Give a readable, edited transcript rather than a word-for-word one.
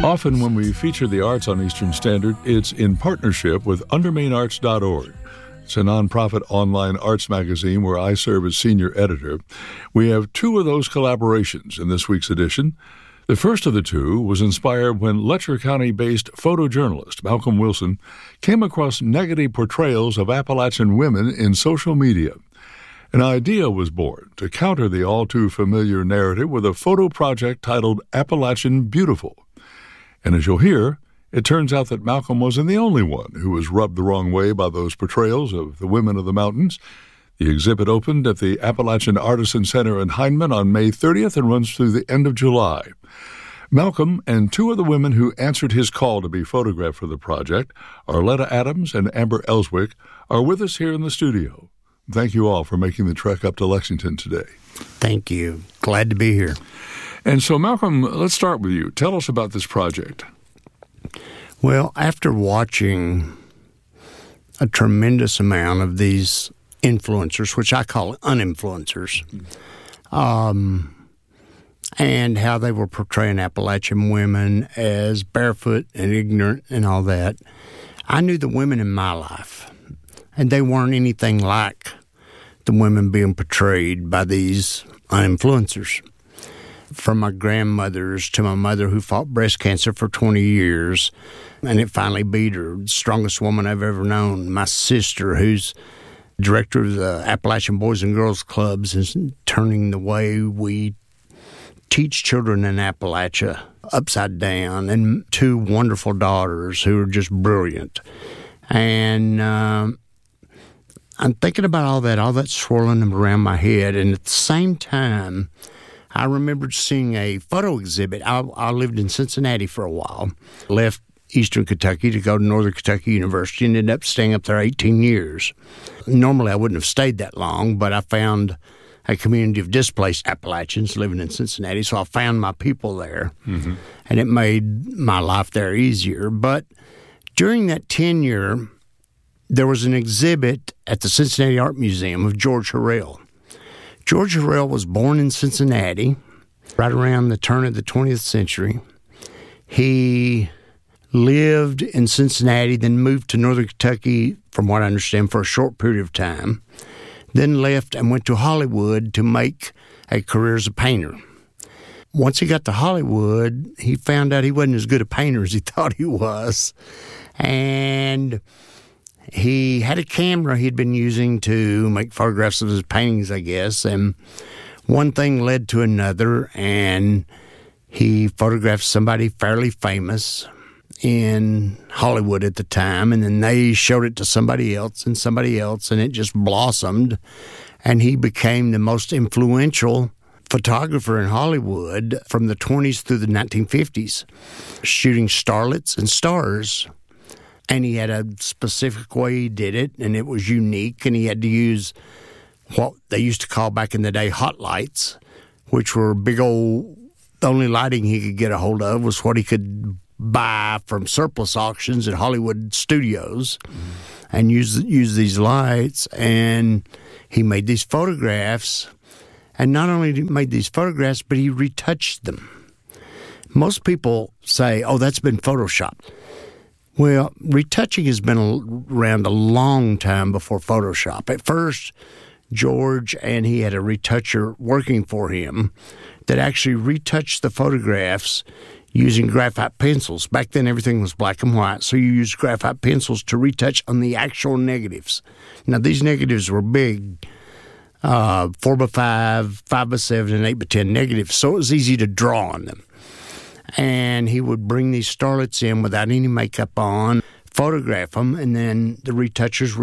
Often when we feature the arts on Eastern Standard, it's in partnership with UndermainArts.org. It's a nonprofit online arts magazine where I serve as senior editor. We have two of those collaborations in this week's edition. The first of the two was inspired when Letcher County-based photojournalist Malcolm Wilson came across negative portrayals of Appalachian women in social media. An idea was born to counter the all-too-familiar narrative with a photo project titled Appalachian Beautiful. And as you'll hear, it turns out that Malcolm wasn't the only one who was rubbed the wrong way by those portrayals of the women of the mountains. The exhibit opened at the Appalachian Artisan Center in Hindman on May 30th and runs through the end of July. Malcolm and two of the women who answered his call to be photographed for the project, Arletta Adams and Amber Ellswick, are with us here in the studio. Thank you all for making the trek up to Lexington today. Thank you. Glad to be here. And so, Malcolm, let's start with you. Tell us about this project. Well, after watching a tremendous amount of these influencers, which I call uninfluencers, and how they were portraying Appalachian women as barefoot and ignorant and all that, I knew the women in my life, and they weren't anything like the women being portrayed by these uninfluencers. From my grandmothers to my mother who fought breast cancer for 20 years, and it finally beat her, the strongest woman I've ever known. My sister, who's director of the Appalachian Boys and Girls Clubs, is turning the way we teach children in Appalachia upside down, and two wonderful daughters who are just brilliant. And I'm thinking about all that swirling around my head, and at the same time, I remembered seeing a photo exhibit. I lived in Cincinnati for a while, left Eastern Kentucky to go to Northern Kentucky University, and ended up staying up there 18 years. Normally, I wouldn't have stayed that long, but I found a community of displaced Appalachians living in Cincinnati, so I found my people there, and it made my life there easier. But during that tenure, there was an exhibit at the Cincinnati Art Museum of George Harrell. George Harrell was born in Cincinnati right around the turn of the 20th century. He lived in Cincinnati, then moved to Northern Kentucky, from what I understand, for a short period of time, then left and went to Hollywood to make a career as a painter. Once he got to Hollywood, he found out he wasn't as good a painter as he thought he was, and he had a camera he'd been using to make photographs of his paintings, I guess, and one thing led to another, and he photographed somebody fairly famous in Hollywood at the time, and then they showed it to somebody else, and it just blossomed, and he became the most influential photographer in Hollywood from the 20s through the 1950s, shooting starlets and stars. And he had a specific way he did it, and it was unique, and he had to use what they used to call back in the day hot lights, which were big old, the only lighting he could get a hold of was what he could buy from surplus auctions at Hollywood studios, and use these lights. And he made these photographs, and not only did he made these photographs, but he retouched them. Most people say, oh, that's been photoshopped. Well, retouching has been around a long time before Photoshop. At first, George and he had a retoucher working for him that actually retouched the photographs using graphite pencils. Back then, everything was black and white, so you used graphite pencils to retouch on the actual negatives. Now, these negatives were big, 4x5, 5x7, and 8x10 negatives, so it was easy to draw on them. And he would bring these starlets in without any makeup on, photograph them, and then the retouchers